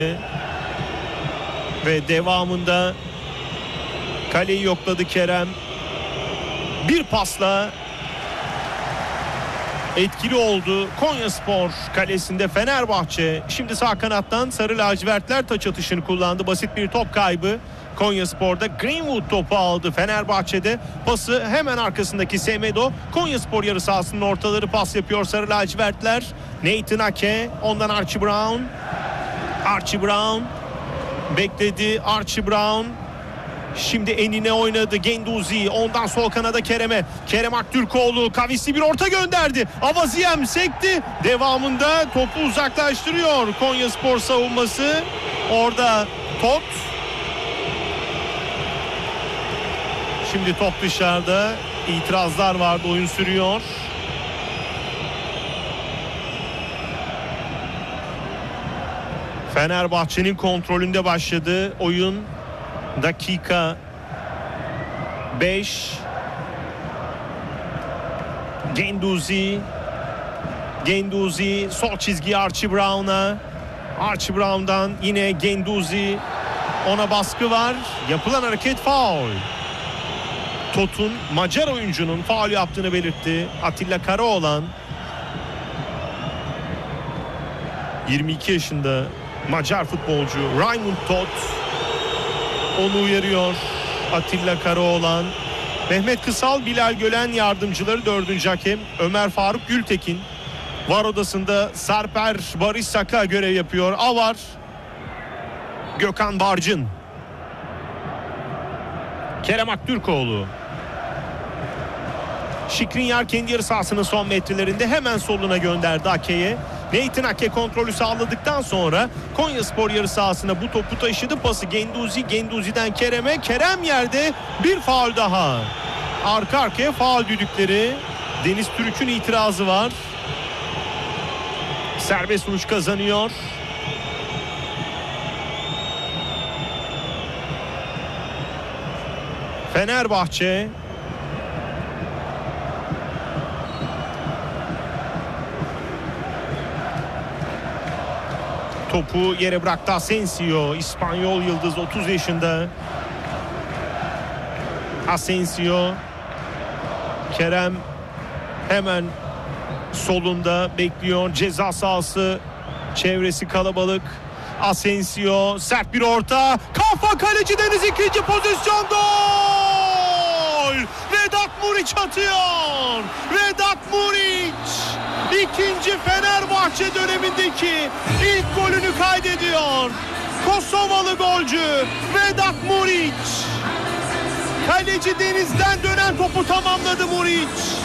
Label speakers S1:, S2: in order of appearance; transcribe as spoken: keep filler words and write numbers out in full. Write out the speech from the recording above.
S1: Ve devamında kaleyi yokladı Kerem. Bir pasla etkili oldu. Konyaspor kalesinde Fenerbahçe. Şimdi sağ kanattan sarı lacivertler taç atışını kullandı. Basit bir top kaybı. Konyaspor'da Greenwood topu aldı. Fenerbahçe'de pası hemen arkasındaki Semedo. Konyaspor yarı sahasının ortaları pas yapıyor sarı lacivertler. Nathan Ake, ondan Archie Brown. Archie Brown bekledi. Archie Brown şimdi enine oynadı. Genduzi, ondan sol kanada Kerem'e. Kerem Aktürkoğlu kavisli bir orta gönderdi. Avaziem sekti. Devamında topu uzaklaştırıyor Konyaspor savunması. Orada Tot. Şimdi top dışarıda. İtirazlar vardı. Oyun sürüyor. Fenerbahçe'nin kontrolünde başladı oyun. Dakika beş. Genduzi. Genduzi sol çizgi Archie Brown'a. Archie Brown'dan yine Genduzi. Ona baskı var. Yapılan hareket faul. Tot'un Macar oyuncunun faul yaptığını belirtti. Atilla Karaoğlan. yirmi iki yaşında Macar futbolcu Raymond Tot. Onu uyarıyor Atilla Karaoğlan. Mehmet Kısal, Bilal Gölen yardımcıları dördüncü hakem. Ömer Faruk Gültekin. VAR odasında Sarper Barış Saka görev yapıyor. Avar. Gökhan Barcın. Kerem Aktürkoğlu. Şikrinyar kendi yarı sahasının son metrelerinde hemen soluna gönderdi Ake'ye. Nathan Ake kontrolü sağladıktan sonra Konyaspor yarı sahasına bu topu taşıdı. Pası Genduzi, Genduzi'den Kerem'e. Kerem yerde, bir faul daha. Arka arkaya faul düdükleri. Deniz Türüç'ün itirazı var. Serbest vuruş kazanıyor. Fenerbahçe. Topu yere bıraktı Asensio. İspanyol yıldız, otuz yaşında. Asensio. Kerem hemen solunda bekliyor. Ceza sahası çevresi kalabalık. Asensio, sert bir orta. Kafa, kaleci Deniz, ikinci pozisyon, gol! Vedat Muriç atıyor. Vedat Muriç ikinci Fenerbahçe dönemindeki ilk golünü kaydediyor. Kosovalı golcü Vedat Muriç. Kaleci Deniz'den dönen topu tamamladı Muriç.